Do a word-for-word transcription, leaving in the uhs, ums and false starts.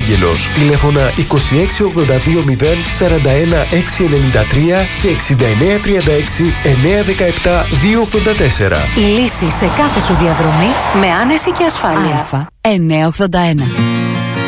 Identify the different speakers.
Speaker 1: Άγγελος. Τηλέφωνα είκοσι έξι ογδόντα δύο μηδέν σαράντα ένα έξι ενενήντα τρία και εξήντα εννέα τριάντα έξι εννέα δεκαεπτά δύο ογδόντα τέσσερα.
Speaker 2: Η λύση σε κάθε σου διαδρομή με άνεση και ασφάλεια. Α εννιακόσια ογδόντα ένα.